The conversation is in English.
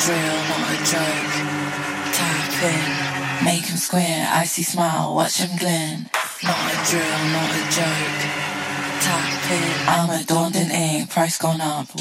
drill, not a joke. Tap in, make him square, icy smile, watch him grin. Not a drill, not a joke. Tap in, I'm a daunting egg, price gone up,